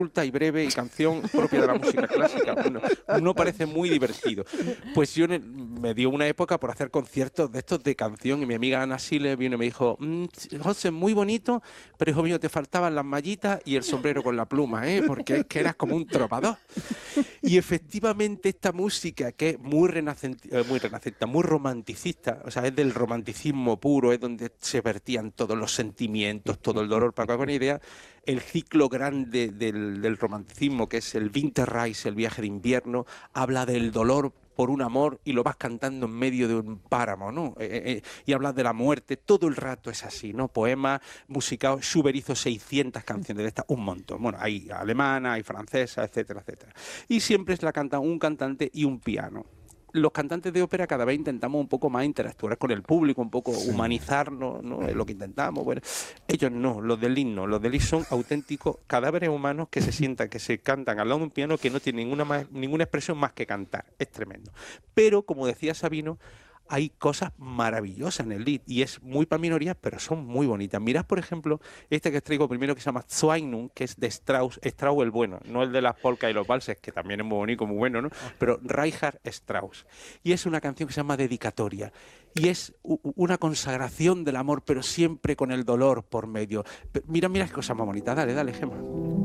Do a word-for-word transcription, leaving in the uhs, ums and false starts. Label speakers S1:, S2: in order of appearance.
S1: y breve y canción propia de la música clásica. Bueno, uno parece muy divertido. Pues yo me dio una época por hacer conciertos de estos de canción y mi amiga Ana Siles vino y me dijo, mmm, José, muy bonito, pero hijo mío, te faltaban las mallitas y el sombrero con la pluma, ¿eh? Porque es que eras como un trovador. Y efectivamente esta música que es muy renacentista, muy renacentista, muy romanticista, o sea, es del romanticismo puro, es donde se vertían todos los sentimientos, todo el dolor, para que hagan una idea, el ciclo grande del, del romanticismo, que es el Winterreise, el viaje de invierno, habla del dolor por un amor y lo vas cantando en medio de un páramo, ¿no? Eh, eh, y hablas de la muerte, todo el rato es así, ¿no? Poemas musicados, Schubert hizo seiscientas canciones de estas, un montón. Bueno, hay alemana, hay francesa, etcétera, etcétera. Y siempre es la canta un cantante y un piano. Los cantantes de ópera cada vez intentamos un poco más interactuar con el público, un poco sí. humanizarnos, ¿no? Es lo que intentamos. Bueno, ellos no, los del himno, los del himno son auténticos cadáveres humanos que se sientan, que se cantan al lado de un piano que no tiene ninguna, más, ninguna expresión más que cantar. Es tremendo. Pero, como decía Sabino, hay cosas maravillosas en el Lied y es muy para minorías, pero son muy bonitas. Mirad, por ejemplo, este que os traigo primero que se llama Zweignun, que es de Strauss, Strauss el bueno, no el de las polcas y los valses, que también es muy bonito, muy bueno, ¿no? Pero Richard Strauss. Y es una canción que se llama Dedicatoria. Y es una consagración del amor, pero siempre con el dolor por medio. Mira, mira qué cosa más bonita. Dale, dale, Gemma.